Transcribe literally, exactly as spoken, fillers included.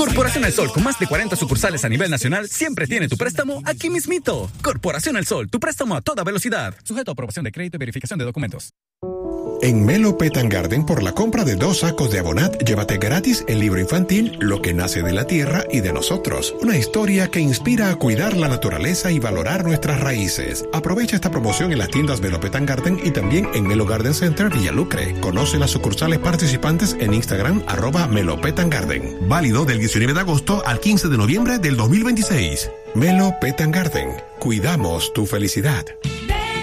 Corporación El Sol, con más de cuarenta sucursales a nivel nacional, siempre tiene tu préstamo aquí mismito. Corporación El Sol, tu préstamo a toda velocidad. Sujeto a aprobación de crédito y verificación de documentos. En Melo Pet and Garden, por la compra de dos sacos de Abonat, llévate gratis el libro infantil Lo que nace de la tierra y de nosotros. Una historia que inspira a cuidar la naturaleza y valorar nuestras raíces. Aprovecha esta promoción en las tiendas Melo Pet and Garden y también en Melo Garden Center Villalucre. Conoce las sucursales participantes en Instagram, arroba Melo Pet and Garden. Válido del diecinueve de agosto al quince de noviembre del dos mil veintiséis. Melo Pet and Garden. Cuidamos tu felicidad.